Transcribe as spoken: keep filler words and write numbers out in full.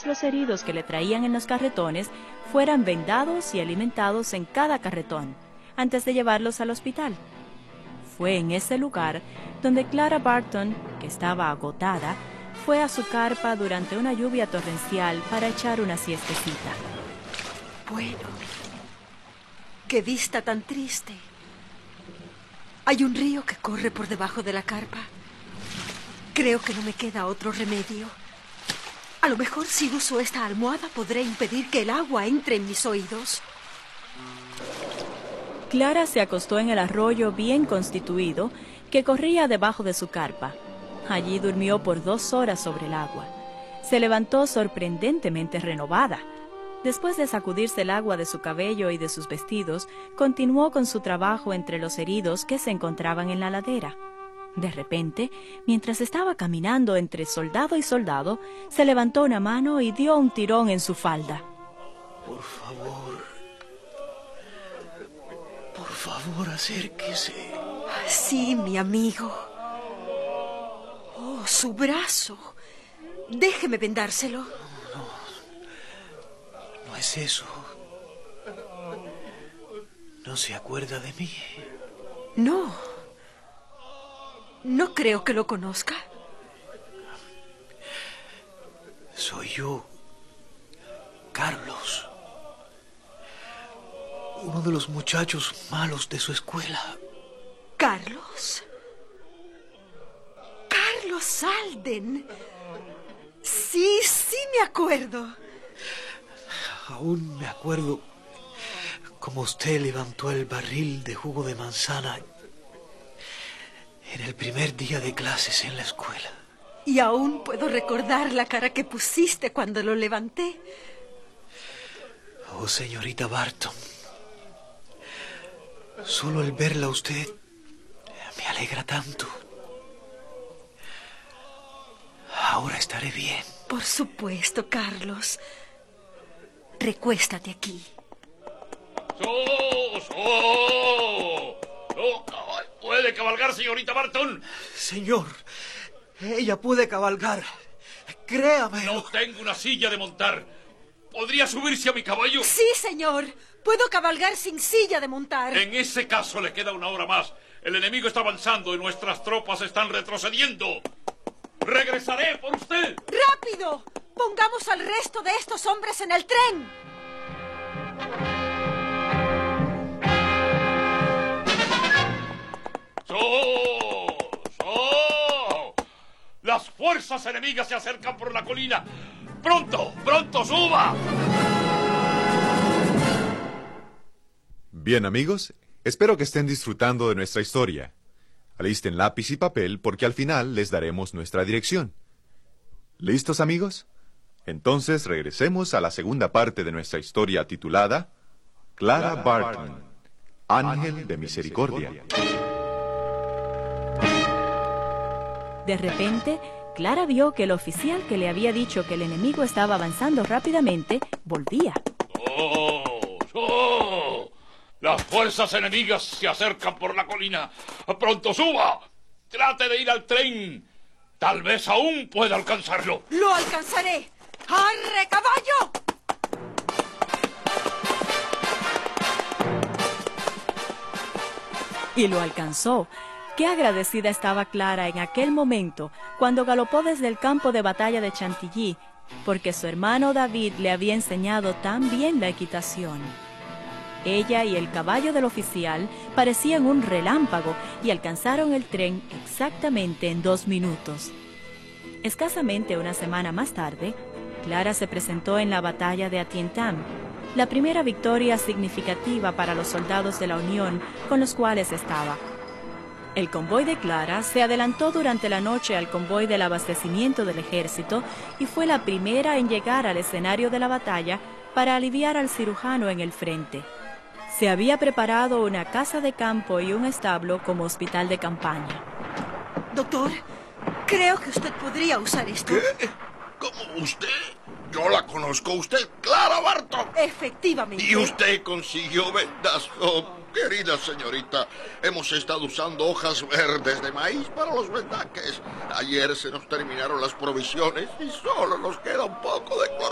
todos los heridos que le traían en los carretones fueran vendados y alimentados en cada carretón, antes de llevarlos al hospital. Fue en ese lugar donde Clara Barton, que estaba agotada, fue a su carpa durante una lluvia torrencial para echar una siestecita. Bueno, qué vista tan triste. Hay un río que corre por debajo de la carpa. Creo que no me queda otro remedio. A lo mejor si uso esta almohada podré impedir que el agua entre en mis oídos. Clara se acostó en el arroyo bien constituido que corría debajo de su carpa. Allí durmió por dos horas sobre el agua. Se levantó sorprendentemente renovada. Después de sacudirse el agua de su cabello y de sus vestidos, continuó con su trabajo entre los heridos que se encontraban en la ladera. De repente, mientras estaba caminando entre soldado y soldado, se levantó una mano y dio un tirón en su falda. Por favor, por favor, acérquese. Sí, mi amigo. Oh, su brazo. Déjeme vendárselo. No, no, no es eso. ¿No se acuerda de mí? No. No creo que lo conozca. Soy yo, Carlos. Uno de los muchachos malos de su escuela. ¿Carlos? Carlos Alden. Sí, sí me acuerdo. Aún me acuerdo cómo usted levantó el barril de jugo de manzana en el primer día de clases en la escuela. Y aún puedo recordar la cara que pusiste cuando lo levanté. Oh, señorita Barton. Solo el verla a usted me alegra tanto. Ahora estaré bien. Por supuesto, Carlos. Recuéstate aquí. ¡So, so! ¡No puede cabalgar, señorita Barton! Señor, ella puede cabalgar. Créame. No tengo una silla de montar. ¿Podría subirse a mi caballo? Sí, señor. Puedo cabalgar sin silla de montar. En ese caso le queda una hora más. El enemigo está avanzando y nuestras tropas están retrocediendo. ¡Regresaré por usted! ¡Rápido! Pongamos al resto de estos hombres en el tren. ¡So! ¡So! Las fuerzas enemigas se acercan por la colina. ¡Pronto! ¡Pronto, suba! Bien, amigos, espero que estén disfrutando de nuestra historia. Alisten lápiz y papel porque al final les daremos nuestra dirección. ¿Listos, amigos? Entonces regresemos a la segunda parte de nuestra historia titulada Clara Barton, Ángel de Misericordia. De repente, Clara vio que el oficial que le había dicho que el enemigo estaba avanzando rápidamente volvía. ¡Oh! ¡Oh! Las fuerzas enemigas se acercan por la colina. ¡Pronto suba! ¡Trate de ir al tren! Tal vez aún pueda alcanzarlo. ¡Lo alcanzaré! ¡Arre, caballo! Y lo alcanzó. Qué agradecida estaba Clara en aquel momento cuando galopó desde el campo de batalla de Chantilly, porque su hermano David le había enseñado tan bien la equitación. Ella y el caballo del oficial parecían un relámpago y alcanzaron el tren exactamente en dos minutos. Escasamente una semana más tarde, Clara se presentó en la batalla de Antietam, la primera victoria significativa para los soldados de la Unión con los cuales estaba. El convoy de Clara se adelantó durante la noche al convoy del abastecimiento del ejército y fue la primera en llegar al escenario de la batalla para aliviar al cirujano en el frente. Se había preparado una casa de campo y un establo como hospital de campaña. Doctor, creo que usted podría usar esto. ¿Qué? ¿Cómo usted? Yo la conozco. Usted, Clara Barton. Efectivamente. Y usted consiguió vendas. Oh, querida señorita, hemos estado usando hojas verdes de maíz para los vendajes. Ayer se nos terminaron las provisiones y solo nos queda un poco de